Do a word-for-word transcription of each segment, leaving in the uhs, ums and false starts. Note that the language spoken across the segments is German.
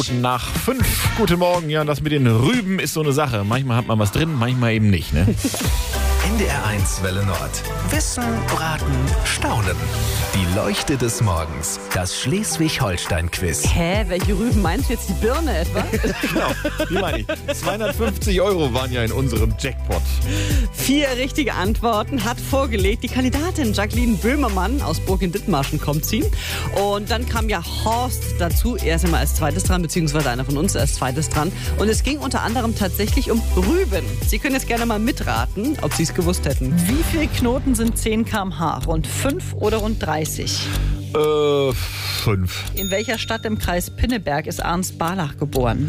Nach fünf. Guten Morgen. Ja, das mit den Rüben ist so eine Sache. Manchmal hat man was drin, manchmal eben nicht, ne? N D R eins Welle Nord. Wissen, Raten, Staunen. Die Leuchte des Morgens. Das Schleswig-Holstein-Quiz. Hä, welche Rüben meinst du jetzt? Die Birne etwa? Genau, die meine ich. zweihundertfünfzig Euro waren ja in unserem Jackpot. Vier richtige Antworten hat vorgelegt die Kandidatin Jacqueline Böhmermann aus Burg in Dithmarschen kommt sie. Und dann kam ja Horst dazu. Er ist immer als zweites dran, beziehungsweise einer von uns als zweites dran. Und es ging unter anderem tatsächlich um Rüben. Sie können jetzt gerne mal mitraten, ob Sie es gewusst hätten. Wie viele Knoten sind zehn Kilometer pro Stunde? Rund fünf oder rund dreißig? Äh, fünf. In welcher Stadt im Kreis Pinneberg ist Ernst Barlach geboren?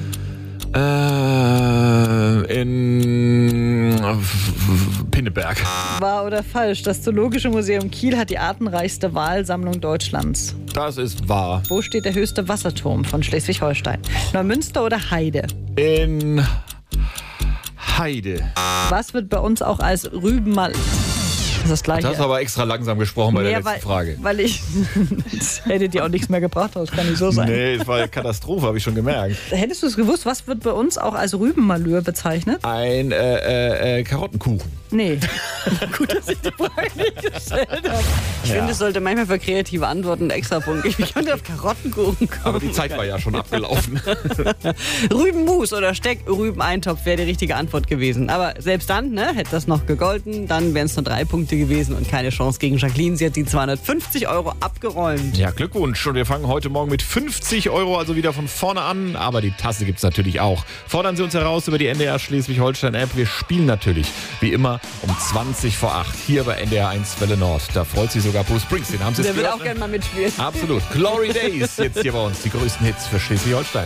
Äh, in Pinneberg. Wahr oder falsch? Das Zoologische Museum Kiel hat die artenreichste Walsammlung Deutschlands. Das ist wahr. Wo steht der höchste Wasserturm von Schleswig-Holstein? Neumünster oder Heide? In Heide. Was wird bei uns auch als Rübenmal... Das ist das Gleiche. Du hast aber extra langsam gesprochen bei der Ja, letzten weil, Frage. Weil ich... Das hätte dir auch nichts mehr gebracht, das kann nicht so sein. Nee, das war eine Katastrophe, habe ich schon gemerkt. Hättest du es gewusst, was wird bei uns auch als Rübenmalheur bezeichnet? Ein äh, äh, Karottenkuchen. Nee. Gut, dass ich die Frage nicht gestellt habe. Ich Ja. finde, es sollte manchmal für kreative Antworten einen extra Punkt geben. Ich könnte auf Karottenkuchen kommen. Aber die Zeit war ja schon abgelaufen. Rübenmus oder Steckrübeneintopf wäre die richtige Antwort gewesen. Aber selbst dann, ne, hätte das noch gegolten, dann wären es nur drei Punkte gewesen und keine Chance gegen Jacqueline. Sie hat die zweihundertfünfzig Euro abgeräumt. Ja, Glückwunsch. Und wir fangen heute Morgen mit fünfzig Euro, also wieder von vorne an. Aber die Tasse gibt's natürlich auch. Fordern Sie uns heraus über die N D R Schleswig-Holstein-App. Wir spielen natürlich, wie immer, um zwanzig vor acht hier bei N D R eins Welle Nord. Da freut sich sogar Bruce Springsteen. Haben Sie es Der würde gehört? auch gerne mal mitspielen. Absolut. Glory Days jetzt hier bei uns. Die größten Hits für Schleswig-Holstein.